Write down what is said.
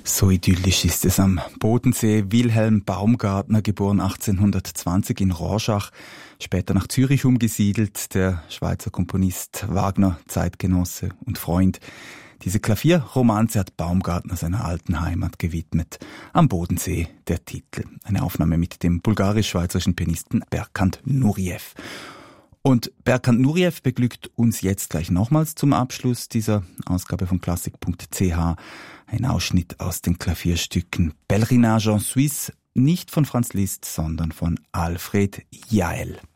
So idyllisch ist es am Bodensee. Wilhelm Baumgartner, geboren 1820 in Rorschach, später nach Zürich umgesiedelt, der Schweizer Komponist, Wagner, Zeitgenosse und Freund. Diese Klavierromanze hat Baumgartner seiner alten Heimat gewidmet. Am Bodensee der Titel. Eine Aufnahme mit dem bulgarisch-schweizerischen Pianisten Berkant Nureyev. Und Berkant Nureyev beglückt uns jetzt gleich nochmals zum Abschluss dieser Ausgabe von Klassik.ch. Ein Ausschnitt aus den Klavierstücken Pèlerinage en Suisse, nicht von Franz Liszt, sondern von Alfred Jael.